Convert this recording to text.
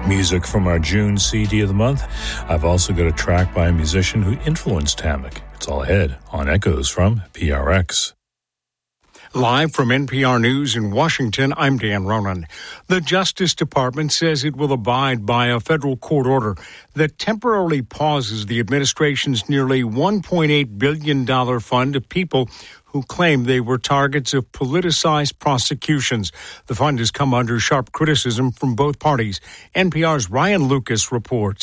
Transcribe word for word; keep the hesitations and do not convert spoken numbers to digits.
Music from our June C D of the month. I've also got a track by a musician who influenced Hammock. It's all ahead on Echoes from P R X. Live from N P R News in Washington, I'm Dan Ronan. The Justice Department says it will abide by a federal court order that temporarily pauses the administration's nearly one point eight billion dollars fund of people who claim they were targets of politicized prosecutions. The fund has come under sharp criticism from both parties. N P R's Ryan Lucas reports.